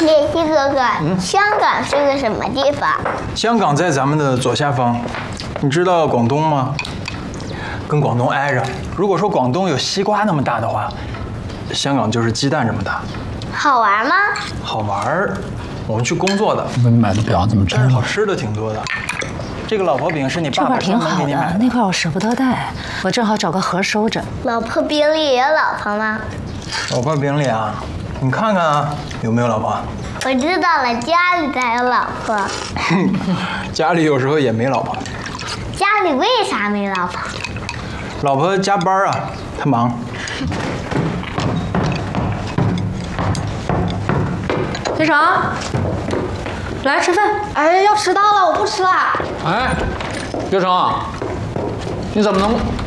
叶希哥哥，香港是个什么地方？ 香港在咱们的左下方，你知道广东吗？跟广东挨着。如果说广东有西瓜那么大的话，香港就是鸡蛋这么大。 好玩吗？ 好玩儿，我们去工作的。 你买的表怎么这么但是好吃的挺多的。这个老婆饼是你爸爸专门给你买的。 那块我舍不得带，我正好找个盒收着。 老婆饼里也有老婆吗？ 老婆饼里啊，你看看啊，有没有老婆？ 我知道了，家里才有老婆。 家里有时候也没老婆。 家里为啥没老婆？ 老婆加班啊，她忙。 队长，来吃饭。 哎，要迟到了，我不吃了。 哎，岳成，你怎么能